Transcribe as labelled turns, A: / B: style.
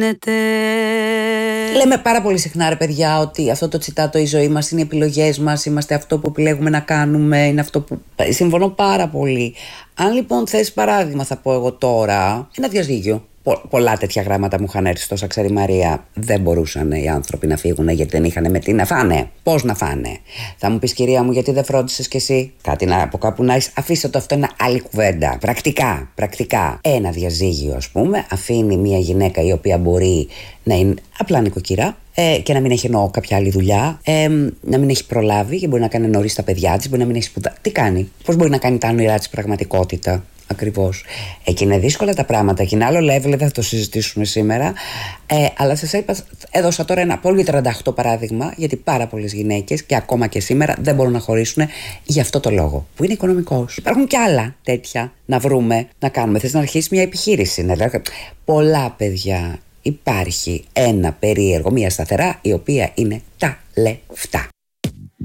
A: Λέμε πάρα πολύ συχνά, ρε παιδιά, ότι αυτό το τσιτάτο, η ζωή μας είναι οι επιλογές μας, είμαστε αυτό που επιλέγουμε να κάνουμε, είναι αυτό που. Συμφωνώ πάρα πολύ. Αν λοιπόν θες παράδειγμα, θα πω εγώ τώρα, ένα διαζύγιο. Πολλά τέτοια γράμματα μου είχαν έρθει στο Σαξέρι Μαρία. Δεν μπορούσαν οι άνθρωποι να φύγουν γιατί δεν είχαν με τι να φάνε. Πώς να φάνε. Θα μου πεις, κυρία μου, γιατί δεν φρόντισες κι εσύ κάτι από κάπου να έχεις. Αφήστε το, αυτό είναι άλλη κουβέντα. Πρακτικά. Ένα διαζύγιο, ας πούμε, αφήνει μια γυναίκα η οποία μπορεί να είναι απλά νοικοκυρά και να μην έχει κάποια άλλη δουλειά, να μην έχει προλάβει και μπορεί να κάνει νωρίς τα παιδιά της, μπορεί να μην έχει σπουδάσει. Τι κάνει, πώς μπορεί να κάνει τα όνειρά της πραγματικότητα. Ακριβώς. Εκεί είναι δύσκολα τα πράγματα. Και είναι άλλο level, δεν θα το συζητήσουμε σήμερα. Αλλά σας έδωσα τώρα ένα πολύ 38 παράδειγμα, γιατί πάρα πολλές γυναίκες και ακόμα και σήμερα δεν μπορούν να χωρίσουν για αυτό το λόγο, που είναι οικονομικός. Υπάρχουν και άλλα τέτοια να βρούμε, να κάνουμε. Θες να αρχίσεις μια επιχείρηση. Πολλά, παιδιά. Υπάρχει ένα περίεργο, μια σταθερά, η οποία είναι τα λεφτά.